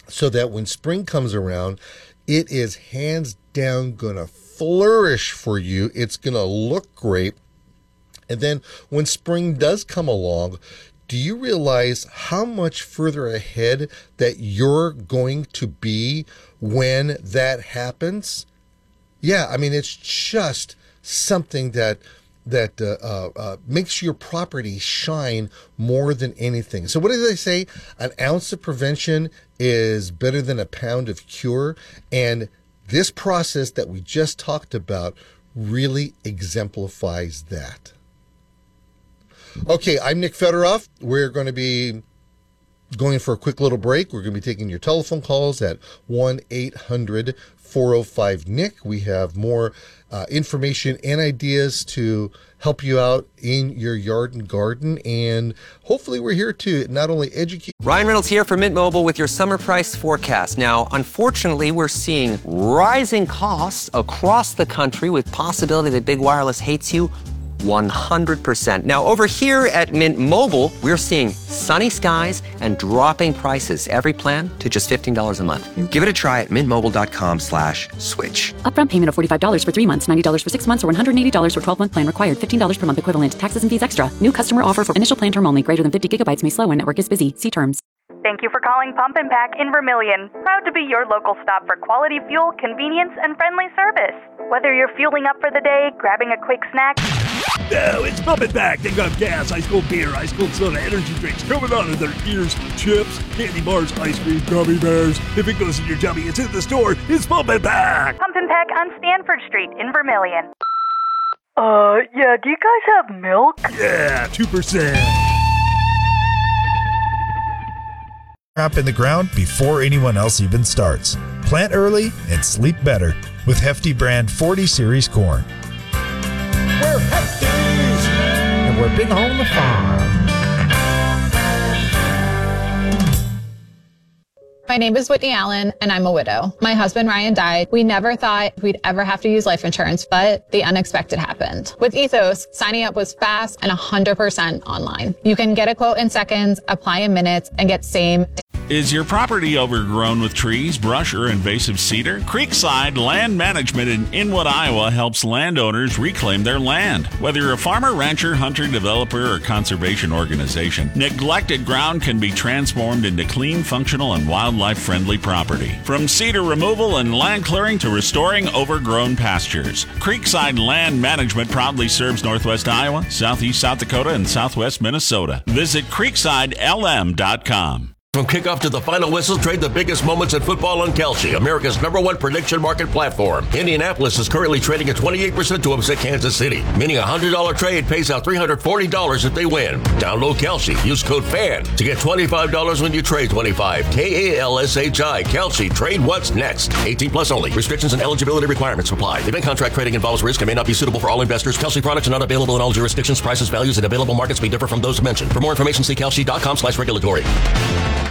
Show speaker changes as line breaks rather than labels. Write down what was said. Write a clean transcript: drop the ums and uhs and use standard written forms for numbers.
so that when spring comes around, it is hands down going to flourish for you. It's going to look great. And then when spring does come along, do you realize how much further ahead that you're going to be when that happens? Yeah, I mean, it's just something that makes your property shine more than anything. So what do they say? An ounce of prevention is better than a pound of cure. And this process that we just talked about really exemplifies that. Okay, I'm Nick Federoff. We're going to be going for a quick little break. We're going to be taking your telephone calls at 1-800-405-NICK. We have more information and ideas to help you out in your yard and garden. And hopefully we're here to not only educate.
Ryan Reynolds here from Mint Mobile with your summer price forecast. Now, unfortunately, we're seeing rising costs across the country with possibility that big wireless hates you 100%. Now, over here at Mint Mobile, we're seeing sunny skies and dropping prices. Every plan to just $15 a month. Give it a try at mintmobile.com/switch.
Upfront payment of $45 for 3 months, $90 for 6 months, or $180 for 12-month plan required. $15 per month equivalent. Taxes and fees extra. New customer offer for initial plan term only. Greater than 50 gigabytes may slow when network is busy. See terms.
Thank you for calling Pump and Pack in Vermilion. Proud to be your local stop for quality fuel, convenience, and friendly service. Whether you're fueling up for the day, grabbing a quick snack.
No, it's Pump and Pack. They got gas, ice cold beer, ice cold soda, energy drinks coming out of their ears, chips, candy bars, ice cream, gummy bears. If it goes in your tummy, it's in the store. It's Pump and Pack.
Pump and Pack on Stanford Street in Vermilion. Yeah, do you guys have milk?
Yeah, 2%.
Crop in the ground before anyone else even starts. Plant early and sleep better with Hefty brand 40 Series corn.
We're Hefties, and we're big on the farm.
My name is Whitney Allen, and I'm a widow. My husband, Ryan, died. We never thought we'd ever have to use life insurance, but the unexpected happened. With Ethos, signing up was fast and 100% online. You can get a quote in seconds, apply in minutes, and get same.
Is your property overgrown with trees, brush, or invasive cedar? Creekside Land Management in Inwood, Iowa helps landowners reclaim their land. Whether you're a farmer, rancher, hunter, developer, or conservation organization, neglected ground can be transformed into clean, functional, and wildlife-friendly property. From cedar removal and land clearing to restoring overgrown pastures, Creekside Land Management proudly serves Northwest Iowa, Southeast South Dakota, and Southwest Minnesota. Visit CreeksideLM.com.
From kickoff to the final whistle, trade the biggest moments in football on Kalshi, America's #1 prediction market platform. Indianapolis is currently trading at 28% to upset Kansas City, meaning a $100 trade pays out $340 if they win. Download Kalshi. Use code FAN to get $25 when you trade 25. KALSHI. Kalshi. Trade what's next. 18 plus only. Restrictions and eligibility requirements apply. Event contract trading involves risk and may not be suitable for all investors. Kalshi products are not available in all jurisdictions. Prices, values, and available markets may differ from those mentioned. For more information, see kalshi.com/regulatory.